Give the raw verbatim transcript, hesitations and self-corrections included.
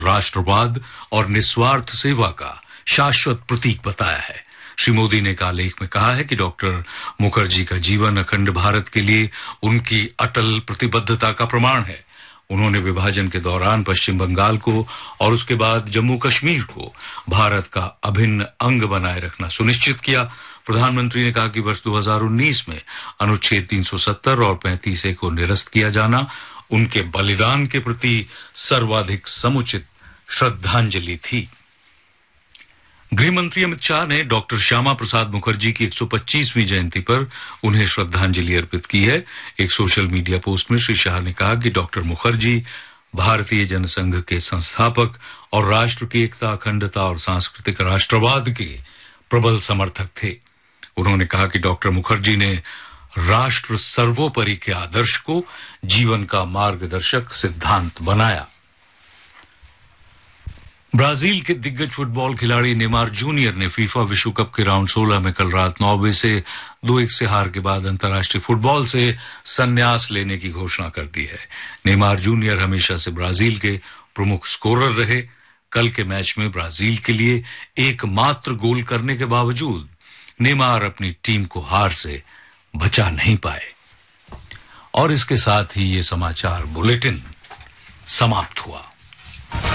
राष्ट्रवाद और निस्वार्थ सेवा का शाश्वत प्रतीक बताया है। श्री मोदी ने एक आलेख में कहा है कि डॉक्टर मुखर्जी का जीवन अखंड भारत के लिए उनकी अटल प्रतिबद्धता का प्रमाण है। उन्होंने विभाजन के दौरान पश्चिम बंगाल को और उसके बाद जम्मू कश्मीर को भारत का अभिन्न अंग बनाए रखना सुनिश्चित किया। प्रधानमंत्री ने कहा कि वर्ष दो हज़ार उन्नीस में अनुच्छेद तीन सौ सत्तर और पैंतीस ए को निरस्त किया जाना उनके बलिदान के प्रति सर्वाधिक समुचित श्रद्धांजलि थी। गृह मंत्री अमित शाह ने डॉक्टर श्यामा प्रसाद मुखर्जी की एक सौ पच्चीसवीं जयंती पर उन्हें श्रद्धांजलि अर्पित की है। एक सोशल मीडिया पोस्ट में श्री शाह ने कहा कि डॉक्टर मुखर्जी भारतीय जनसंघ के संस्थापक और राष्ट्र की एकता, अखंडता और सांस्कृतिक राष्ट्रवाद के प्रबल समर्थक थे। उन्होंने कहा कि डॉक्टर मुखर्जी ने राष्ट्र सर्वोपरि के आदर्श को जीवन का मार्गदर्शक सिद्धांत बनाया। ब्राजील के दिग्गज फुटबॉल खिलाड़ी नेमार जूनियर ने फीफा विश्व कप के राउंड सोलह में कल रात नौ बजे से दो एक से हार के बाद अंतर्राष्ट्रीय फुटबॉल से संन्यास लेने की घोषणा कर दी है। नेमार जूनियर हमेशा से ब्राजील के प्रमुख स्कोरर रहे। कल के मैच में ब्राजील के लिए एकमात्र गोल करने के बावजूद नेमार अपनी टीम को हार से बचा नहीं पाए। और इसके साथ ही ये समाचार बुलेटिन समाप्त हुआ।